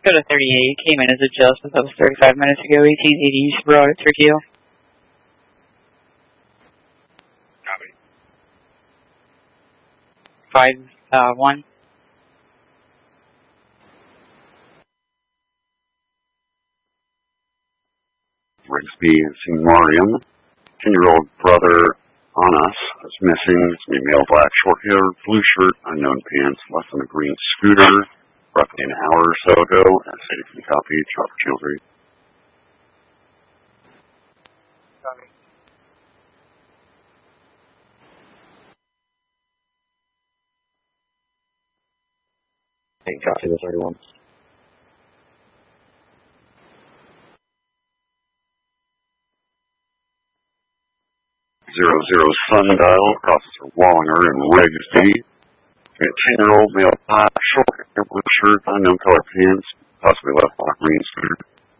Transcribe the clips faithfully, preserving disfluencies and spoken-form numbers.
Dakota thirty-eight came in as adjusted. That was thirty-five minutes ago. eighteen eighty East Broad, Turkey. Copy. Five, uh, one. Rigsby Seniorium, ten-year-old brother on us is missing. It's me, male, black, short-hair, blue shirt, unknown pants, less than a green scooter, roughly an hour or so ago. S A copy, Chopper Childry. Copy. Hey, copy the thirty-one. Zero zero Sundial, Officer Wallinger and Rigsby. A ten-year-old male, black, short-hair, blue shirt, unknown color pants, possibly left on a green scooter.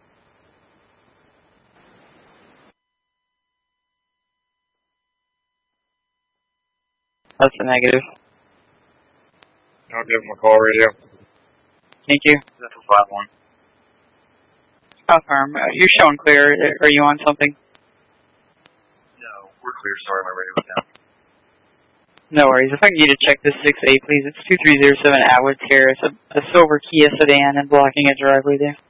That's a negative. I'll give him a call radio. Thank you. That's a five one. Confirm. Uh, you're showing clear. Are you on something? No, we're clear. Sorry, my radio was down. No worries. If I can get you to check this six eight, please. It's two three zero seven Atwood Terrace, a, a silver Kia sedan and blocking a driveway there.